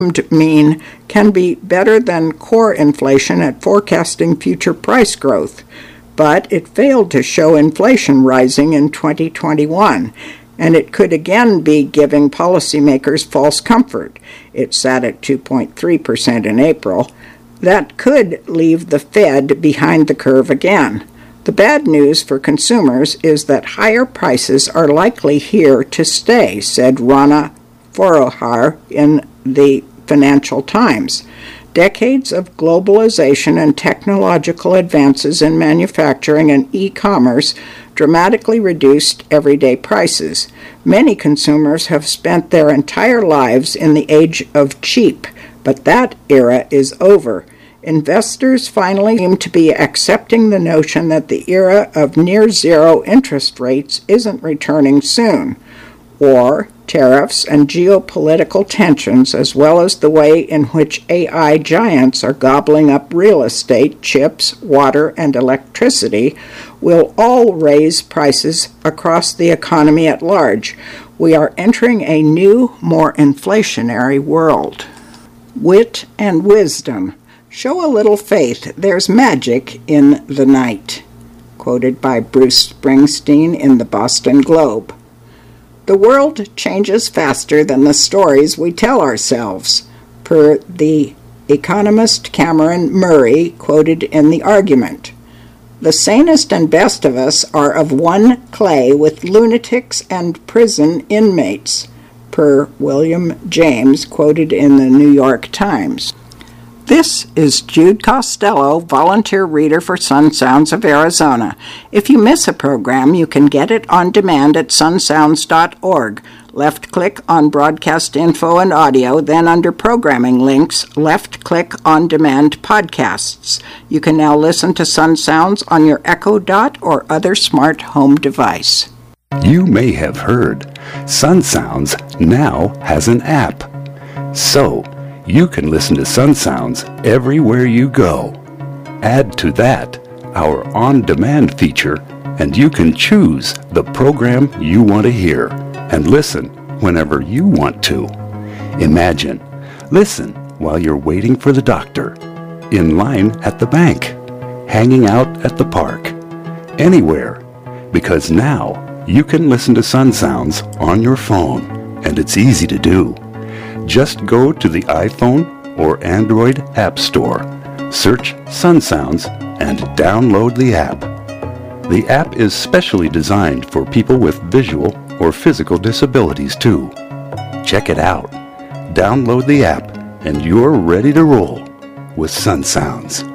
mean can be better than core inflation at forecasting future price growth, but it failed to show inflation rising in 2021, and it could again be giving policymakers false comfort. It sat at 2.3% in April. That could leave the Fed behind the curve again. The bad news for consumers is that higher prices are likely here to stay, said Rana Foroohar in the Financial Times. Decades of globalization and technological advances in manufacturing and e-commerce dramatically reduced everyday prices. Many consumers have spent their entire lives in the age of cheap, but that era is over. Investors finally seem to be accepting the notion that the era of near-zero interest rates isn't returning soon. War, tariffs, and geopolitical tensions, as well as the way in which AI giants are gobbling up real estate, chips, water, and electricity, will all raise prices across the economy at large. We are entering a new, more inflationary world. Wit and wisdom. Show a little faith. There's magic in the night. Quoted by Bruce Springsteen in the Boston Globe. The world changes faster than the stories we tell ourselves, per the economist Cameron Murray quoted in The Argument. The sanest and best of us are of one clay with lunatics and prison inmates, per William James quoted in the New York Times. This is Jude Costello, volunteer reader for Sun Sounds of Arizona. If you miss a program, you can get it on demand at sunsounds.org. Left-click on Broadcast Info and Audio, then under Programming Links, left-click on Demand Podcasts. You can now listen to Sun Sounds on your Echo Dot or other smart home device. You may have heard Sun Sounds now has an app. So, you can listen to Sun Sounds everywhere you go. Add to that our on-demand feature, and you can choose the program you want to hear and listen whenever you want to. Imagine, listen while you're waiting for the doctor, in line at the bank, hanging out at the park, anywhere, because now you can listen to Sun Sounds on your phone, and it's easy to do. Just go to the iPhone or Android App Store, search Sun Sounds, and download the app. The app is specially designed for people with visual or physical disabilities too. Check it out. Download the app, and you're ready to roll with Sun Sounds.